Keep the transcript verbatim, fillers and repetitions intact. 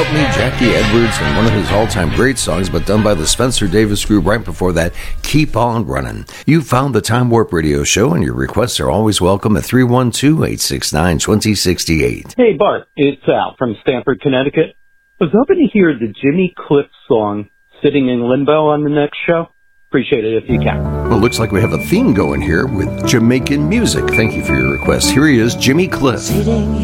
Help Me, Jackie Edwards, and one of his all-time great songs, but done by the Spencer Davis Group right before that, Keep On Running. You found the Time Warp Radio Show, and your requests are always welcome at three one two, eight six nine, two zero six eight. Hey, Bart, it's Al from Stamford, Connecticut. I was hoping to hear the Jimmy Cliff song, Sitting in Limbo, on the next show. Appreciate it if you can. Well, looks like we have a theme going here with Jamaican music. Thank you for your request. Here he is, Jimmy Cliff. Sitting